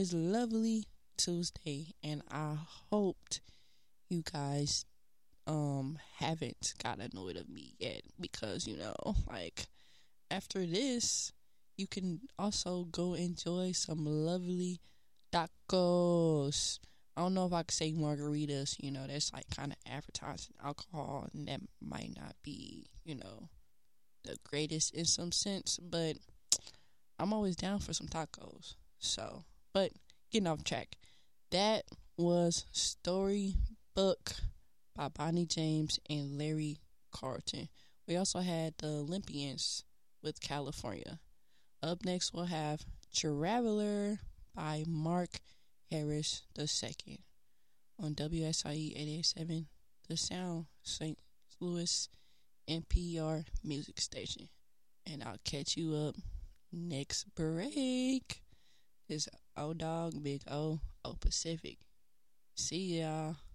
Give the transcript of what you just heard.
this lovely Tuesday, and I hoped you guys haven't got annoyed of me yet because like after this, you can also go enjoy some lovely tacos. I don't know if I could say margaritas, that's like kind of advertising alcohol, and that might not be, the greatest in some sense, but I'm always down for some tacos. So, but getting off track, that was Storybook by Bonnie James and Larry Carlton. We also had the Olympians with California. Up next, we'll have Traveler by Mark Harris II on WSIE 887, The Sound, St. Louis NPR music station. And I'll catch you up next break. This O Dog, Big O, O Pacific. See y'all.